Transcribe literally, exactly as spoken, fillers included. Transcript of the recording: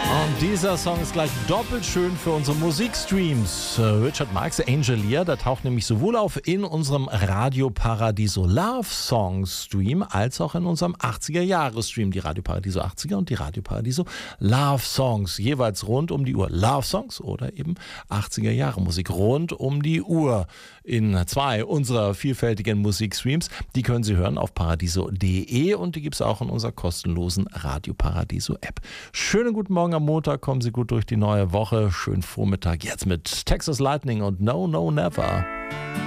Und dieser Song ist gleich doppelt schön für unsere Musikstreams. Richard Marx, Angelia, da taucht nämlich sowohl auf in unserem Radio Paradiso Love Song Stream als auch in unserem achtziger-Jahre-Stream. Die Radio Paradiso achtziger und die Radio Paradiso Love Songs. Jeweils rund um die Uhr. Love Songs oder eben achtziger-Jahre-Musik rund um die Uhr. In zwei unserer vielfältigen Musikstreams. Die können Sie hören auf paradiso punkt de und die gibt es auch in unserer kostenlosen Radio Paradiso App. Schönen guten Morgen am Montag, kommen Sie gut durch die neue Woche. Schönen Vormittag jetzt mit Texas Lightning und No No Never.